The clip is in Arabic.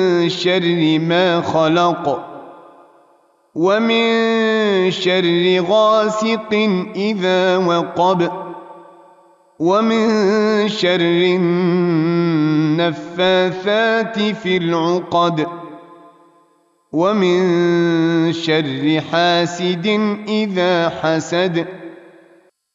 شر ما خلق ومن شر غاسق إذا وقب ومن شر النفاثات في العقد ومن شر حاسد إذا حسد